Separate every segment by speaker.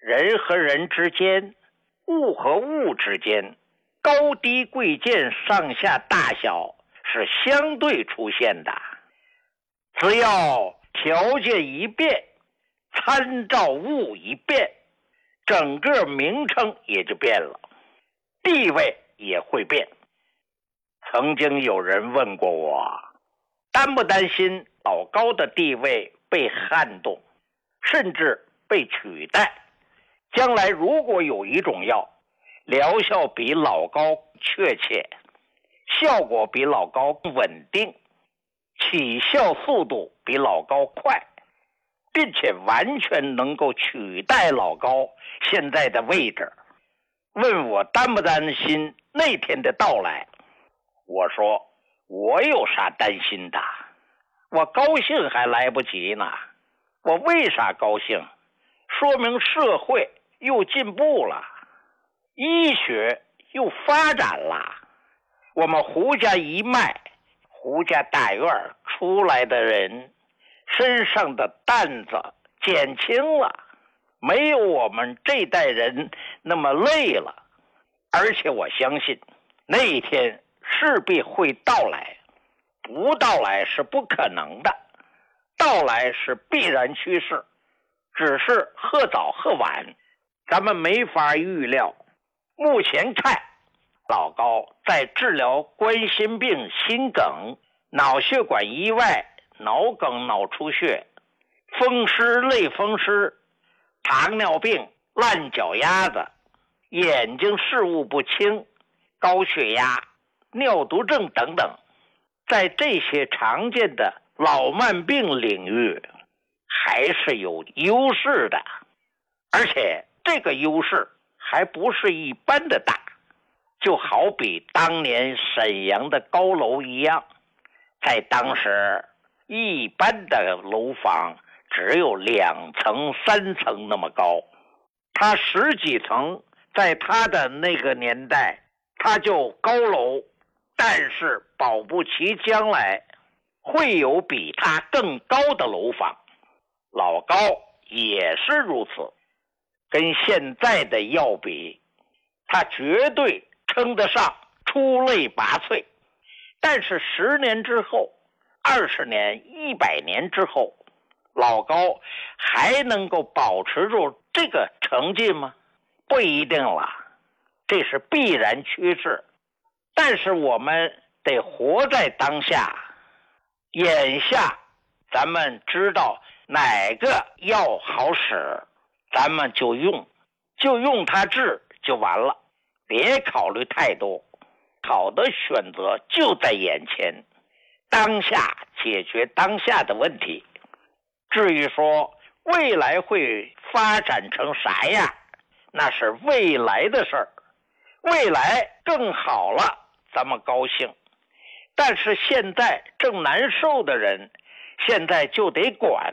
Speaker 1: 人和人之间，物和物之间，高低贵贱上下大小是相对出现的。只要条件一变，参照物一变，整个名称也就变了，地位也会变。曾经有人问过我，担不担心老高的地位被撼动，甚至被取代？将来如果有一种药，疗效比老高确切，效果比老高稳定，起效速度比老高快，并且完全能够取代老高现在的位置，问我担不担心那天的到来？我说我有啥担心的？我高兴还来不及呢。我为啥高兴？说明社会又进步了，医学又发展了，我们胡家一脉，胡家大院出来的人身上的担子减轻了，没有我们这代人那么累了。而且我相信那一天势必会到来，不到来是不可能的，到来是必然趋势，只是或早或晚，咱们没法预料。目前看，老高在治疗冠心病、心梗、脑血管意外、脑梗、脑出血、风湿、类风湿、糖尿病、烂脚丫子、眼睛视物不清、高血压、尿毒症等等，在这些常见的老慢病领域还是有优势的，而且这个优势还不是一般的大，就好比当年沈阳的高楼一样，在当时一般的楼房只有2层3层那么高，它10几层，在它的那个年代它就高楼，但是保不齐将来会有比它更高的楼房。老高也是如此，跟现在的药比，它绝对称得上出类拔萃。但是10年之后、20年、100年之后，老高还能够保持住这个成绩吗？不一定了，这是必然趋势。但是我们得活在当下，眼下咱们知道哪个药好使，咱们就用它治就完了，别考虑太多，好的选择就在眼前，当下解决当下的问题。至于说未来会发展成啥样，那是未来的事儿，未来更好了咱们高兴。但是现在正难受的人，现在就得管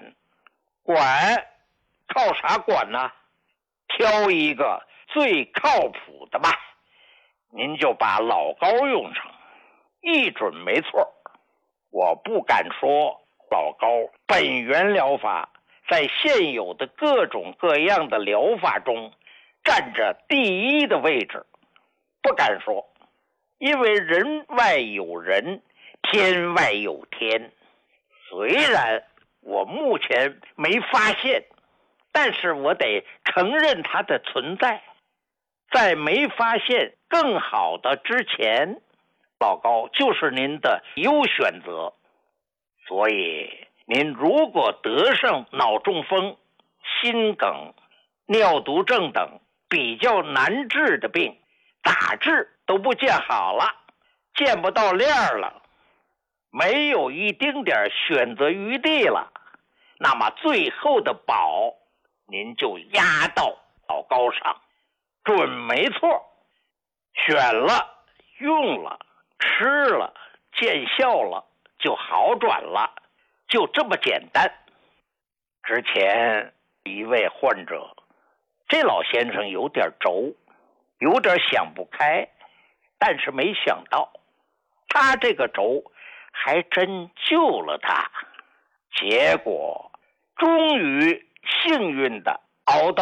Speaker 1: 靠啥管呢？挑一个最靠谱的吧，您就把老高用上，一准没错。我不敢说老高本源疗法在现有的各种各样的疗法中占着第一的位置，不敢说，因为人外有人，天外有天。虽然我目前没发现，但是我得承认它的存在。在没发现更好的之前，老高就是您的优选择。所以您如果得上脑中风、心梗、尿毒症等比较难治的病，咋治都不见好了，见不到链了，没有一丁点选择余地了，那么最后的宝您就压到老高上，准没错。选了，用了，吃了，见效了，就好转了，就这么简单。之前一位患者，这老先生有点轴，有点想不开，但是没想到他这个轴还真救了他，结果终于幸运的熬到